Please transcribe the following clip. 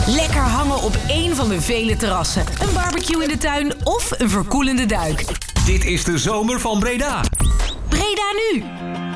Lekker hangen op één van de vele terrassen. Een barbecue in de tuin of een verkoelende duik. Dit is de zomer van Breda. Breda nu.